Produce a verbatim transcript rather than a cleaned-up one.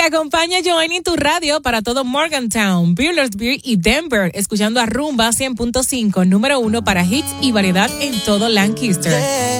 acompaña Joanny en tu radio para todo Morgantown, Buehlersburg y Denver, escuchando a Rumba cien punto cinco, número uno para hits y variedad en todo Lancaster.